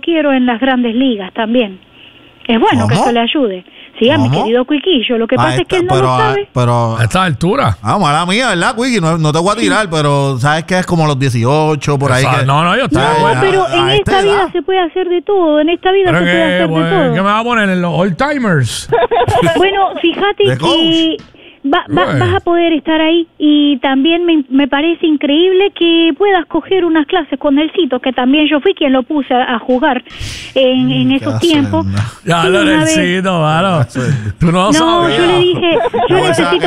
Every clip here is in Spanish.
quiero en las grandes ligas también. Es bueno que eso le ayude. Sí, a mi querido Quiquillo. Lo que pasa es que él no lo sabe. Pero a esta altura. Mala mía, ¿verdad, Quickie? No te voy a tirar, pero sabes que es como los 18, por ahí. Que, yo estoy pero en esta vida se puede hacer de todo. En esta vida se puede hacer de todo. ¿Qué me va a poner en los old timers? Bueno, fíjate que vas a poder estar ahí, y también me parece increíble que puedas coger unas clases con Nelsito, que también yo fui quien lo puse a jugar en esos tiempos. Ya, Nelsito, mano. Tú no sabes. Yo le dije, yo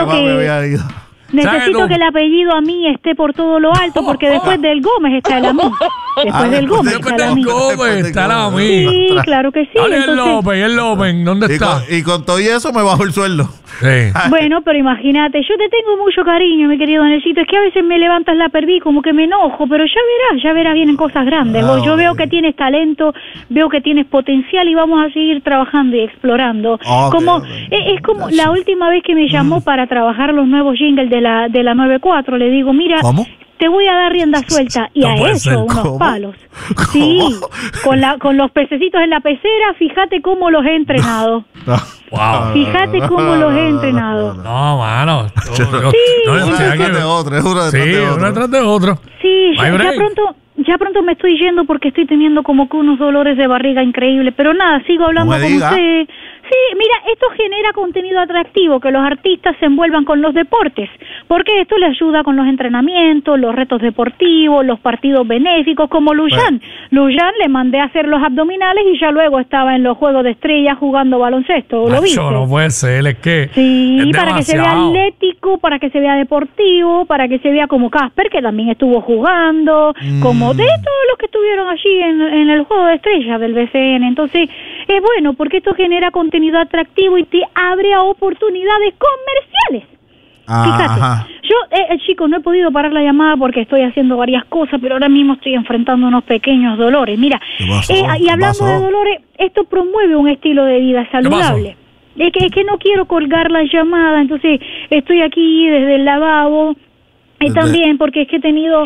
necesito que el apellido a mí esté por todo lo alto, porque después del Gómez está el a mí. Después del Gómez está el a mí. Sí, claro que sí. El López, ¿dónde está? Y con todo y eso me bajo el sueldo. Sí. Bueno, pero imagínate, yo te tengo mucho cariño, mi querido Nelsito. Es que a veces me levantas la perdí, como que me enojo, pero ya verás, vienen cosas grandes. Yo veo que tienes talento, veo que tienes potencial, y vamos a seguir trabajando y explorando. Es como la última vez que me llamó para trabajar los nuevos jingles de la 94, le digo, mira, te voy a dar rienda suelta, y a eso unos palos. Sí, con los pececitos en la pecera, fíjate cómo los he entrenado. Wow. Fíjate cómo los he entrenado. No, mano. Uno detrás de otro. Sí, ya pronto me estoy yendo porque estoy teniendo como que unos dolores de barriga increíbles, pero nada, sigo hablando con usted. Sí, mira, esto genera contenido atractivo, que los artistas se envuelvan con los deportes, porque esto le ayuda con los entrenamientos, los retos deportivos, los partidos benéficos, como Luyan. Luyan le mandé a hacer los abdominales y ya luego estaba en los Juegos de Estrellas jugando baloncesto, ¿lo viste? No puede ser, es que sí, para que se vea atlético, para que se vea deportivo, para que se vea como Casper, que también estuvo jugando, como de todos los que estuvieron allí en el Juego de Estrellas del BCN. Entonces, es bueno, porque esto genera contenido atractivo y te abre a oportunidades comerciales. Fíjate, yo, chicos, no he podido parar la llamada porque estoy haciendo varias cosas, pero ahora mismo estoy enfrentando unos pequeños dolores. Mira, y hablando de dolores, esto promueve un estilo de vida saludable. Es que no quiero colgar la llamada, entonces estoy aquí desde el lavabo, también porque es que he tenido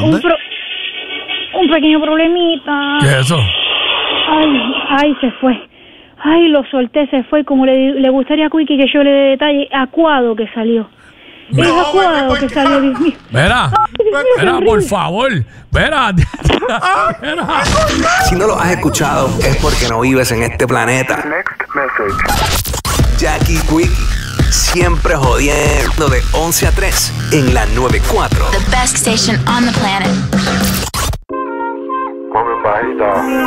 un pequeño problemita. ¿Qué es eso? Ay, se fue. Ay, lo solté, se fue. Como le gustaría a Quickie que yo le dé detalle. Acuado que salió. Es acuado que salió, Dios mío. Verá, por favor. Verá. Si no lo has escuchado, es porque no vives en este planeta. Jackie Quickie, siempre jodiendo de 11 a 3 en la 94. The best station on the planet.